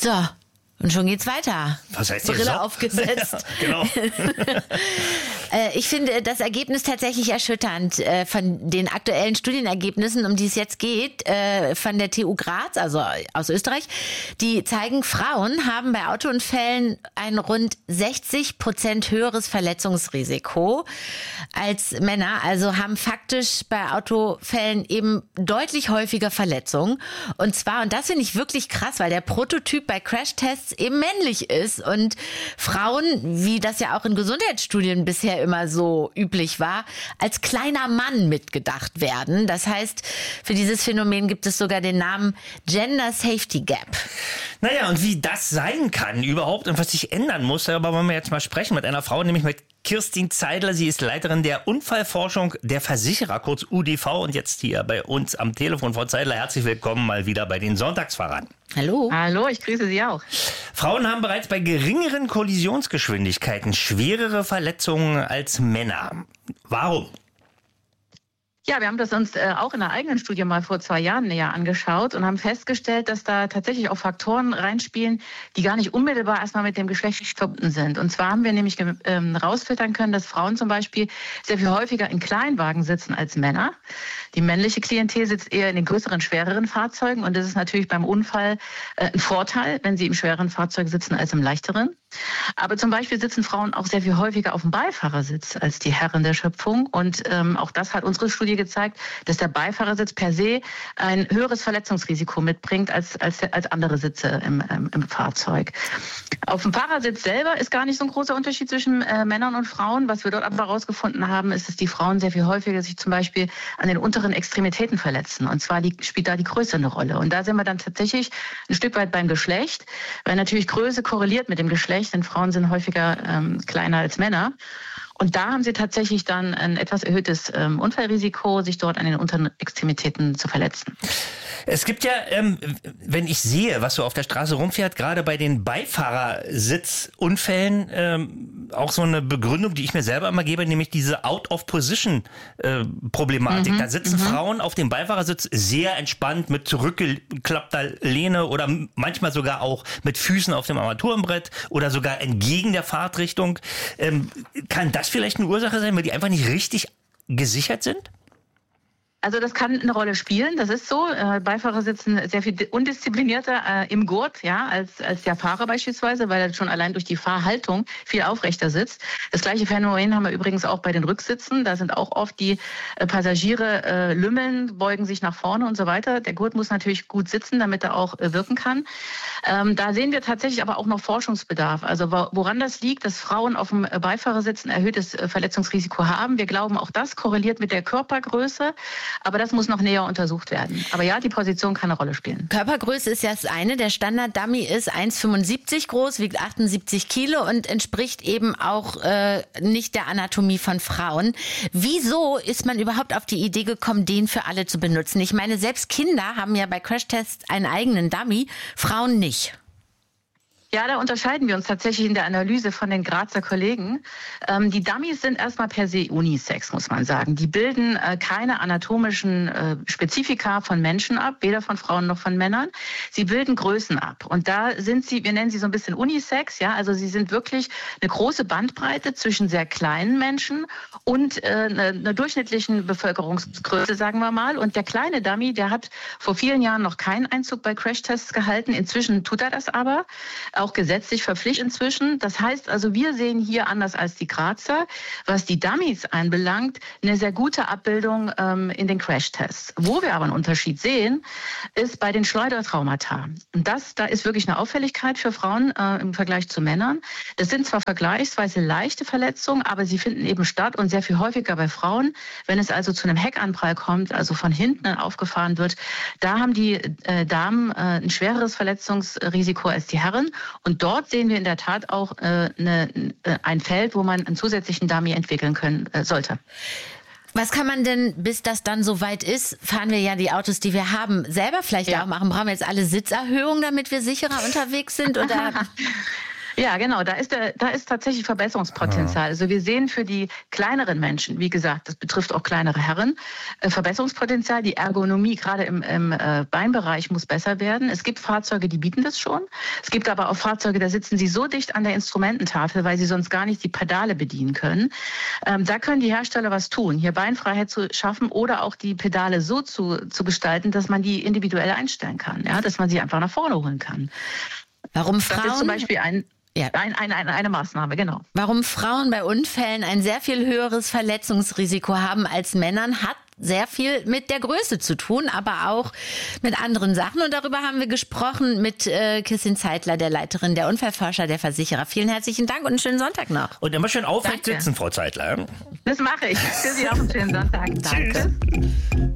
So, und schon geht's weiter. Was heißt Brille so? aufgesetzt. Ja, genau. Ich finde das Ergebnis tatsächlich erschütternd. Von den aktuellen Studienergebnissen, um die es jetzt geht, von der TU Graz, also aus Österreich, die zeigen, Frauen haben bei Autounfällen ein rund 60% höheres Verletzungsrisiko als Männer, also haben faktisch bei Autofällen eben deutlich häufiger Verletzungen. Und zwar, und das finde ich wirklich krass, weil der Prototyp bei Crashtests eben männlich ist und Frauen, wie das ja auch in Gesundheitsstudien bisher immer so üblich war, als kleiner Mann mitgedacht werden. Das heißt, für dieses Phänomen gibt es sogar den Namen Gender Safety Gap. Naja, und wie das sein kann überhaupt und was sich ändern muss, darüber wollen wir jetzt mal sprechen mit einer Frau, nämlich mit Kirstin Zeidler. Sie ist Leiterin der Unfallforschung der Versicherer, kurz UDV, und jetzt hier bei uns am Telefon. Frau Zeidler, herzlich willkommen mal wieder bei den Sonntagsfahrern. Hallo. Hallo, ich grüße Sie auch. Frauen haben bereits bei geringeren Kollisionsgeschwindigkeiten schwerere Verletzungen als Männer. Warum? Ja, wir haben das uns auch in einer eigenen Studie mal vor 2 Jahren näher angeschaut und haben festgestellt, dass da tatsächlich auch Faktoren reinspielen, die gar nicht unmittelbar erstmal mit dem Geschlecht verbunden sind. Und zwar haben wir nämlich rausfiltern können, dass Frauen zum Beispiel sehr viel häufiger in Kleinwagen sitzen als Männer. Die männliche Klientel sitzt eher in den größeren, schwereren Fahrzeugen und das ist natürlich beim Unfall ein Vorteil, wenn sie im schwereren Fahrzeug sitzen als im leichteren. Aber zum Beispiel sitzen Frauen auch sehr viel häufiger auf dem Beifahrersitz als die Herren der Schöpfung. Und auch das hat unsere Studie gezeigt, dass der Beifahrersitz per se ein höheres Verletzungsrisiko mitbringt als andere Sitze im Fahrzeug. Auf dem Fahrersitz selber ist gar nicht so ein großer Unterschied zwischen Männern und Frauen. Was wir dort aber herausgefunden haben, ist, dass die Frauen sehr viel häufiger sich zum Beispiel an den unteren Extremitäten verletzen. Und zwar spielt da die Größe eine Rolle. Und da sind wir dann tatsächlich ein Stück weit beim Geschlecht, weil natürlich Größe korreliert mit dem Geschlecht, denn Frauen sind häufiger kleiner als Männer. Und da haben sie tatsächlich dann ein etwas erhöhtes Unfallrisiko, sich dort an den unteren Extremitäten zu verletzen. Es gibt ja, wenn ich sehe, was so auf der Straße rumfährt, gerade bei den Beifahrersitzunfällen, auch so eine Begründung, die ich mir selber immer gebe, nämlich diese Out-of-Position-Problematik. Da sitzen Frauen auf dem Beifahrersitz sehr entspannt mit zurückgeklappter Lehne oder manchmal sogar auch mit Füßen auf dem Armaturenbrett oder sogar entgegen der Fahrtrichtung. Kann das vielleicht eine Ursache sein, weil die einfach nicht richtig gesichert sind? Also das kann eine Rolle spielen, das ist so. Beifahrer sitzen sehr viel undisziplinierter im Gurt, ja, als der Fahrer beispielsweise, weil er schon allein durch die Fahrhaltung viel aufrechter sitzt. Das gleiche Phänomen haben wir übrigens auch bei den Rücksitzen. Da sind auch oft die Passagiere lümmeln, beugen sich nach vorne und so weiter. Der Gurt muss natürlich gut sitzen, damit er auch wirken kann. Da sehen wir tatsächlich aber auch noch Forschungsbedarf. Also woran das liegt, dass Frauen auf dem Beifahrersitz ein erhöhtes Verletzungsrisiko haben. Wir glauben, auch das korreliert mit der Körpergröße. Aber das muss noch näher untersucht werden. Aber ja, die Position kann eine Rolle spielen. Körpergröße ist ja das eine. Der Standard-Dummy ist 1,75 groß, wiegt 78 Kilo und entspricht eben auch nicht der Anatomie von Frauen. Wieso ist man überhaupt auf die Idee gekommen, den für alle zu benutzen? Ich meine, selbst Kinder haben ja bei Crashtests einen eigenen Dummy, Frauen nicht. Ja, da unterscheiden wir uns tatsächlich in der Analyse von den Grazer Kollegen. Die Dummies sind erstmal per se unisex, muss man sagen. Die bilden keine anatomischen Spezifika von Menschen ab, weder von Frauen noch von Männern. Sie bilden Größen ab. Und da sind sie, wir nennen sie so ein bisschen unisex, ja, also sie sind wirklich eine große Bandbreite zwischen sehr kleinen Menschen und einer durchschnittlichen Bevölkerungsgröße, sagen wir mal. Und der kleine Dummy, der hat vor vielen Jahren noch keinen Einzug bei Crashtests gehalten. Inzwischen tut er das aber. Auch gesetzlich verpflichtet inzwischen. Das heißt also, wir sehen hier anders als die Grazer, was die Dummies anbelangt, eine sehr gute Abbildung in den Crashtests. Wo wir aber einen Unterschied sehen, ist bei den Schleudertraumata. Und da ist wirklich eine Auffälligkeit für Frauen im Vergleich zu Männern. Das sind zwar vergleichsweise leichte Verletzungen, aber sie finden eben statt und sehr viel häufiger bei Frauen. Wenn es also zu einem Heckanprall kommt, also von hinten aufgefahren wird, da haben die Damen ein schwereres Verletzungsrisiko als die Herren. Und dort sehen wir in der Tat auch ein Feld, wo man einen zusätzlichen Dummy entwickeln können sollte. Was kann man denn, bis das dann soweit ist, fahren wir ja die Autos, die wir haben, selber vielleicht auch machen? Brauchen wir jetzt alle Sitzerhöhungen, damit wir sicherer unterwegs sind? Oder? Ja, genau. Da ist tatsächlich Verbesserungspotenzial. Also wir sehen für die kleineren Menschen, wie gesagt, das betrifft auch kleinere Herren, Verbesserungspotenzial. Die Ergonomie gerade im Beinbereich muss besser werden. Es gibt Fahrzeuge, die bieten das schon. Es gibt aber auch Fahrzeuge, da sitzen sie so dicht an der Instrumententafel, weil sie sonst gar nicht die Pedale bedienen können. Da können die Hersteller was tun, hier Beinfreiheit zu schaffen oder auch die Pedale so zu gestalten, dass man die individuell einstellen kann, ja, dass man sie einfach nach vorne holen kann. Warum Frauen? Das ist zum Beispiel eine Maßnahme, genau. Warum Frauen bei Unfällen ein sehr viel höheres Verletzungsrisiko haben als Männern, hat sehr viel mit der Größe zu tun, aber auch mit anderen Sachen. Und darüber haben wir gesprochen mit Kissin Zeitler, der Leiterin der Unfallforscher der Versicherer. Vielen herzlichen Dank und einen schönen Sonntag noch. Und immer schön aufrecht sitzen, Frau Zeitler. Das mache ich. Für Sie auch einen schönen Sonntag. Danke.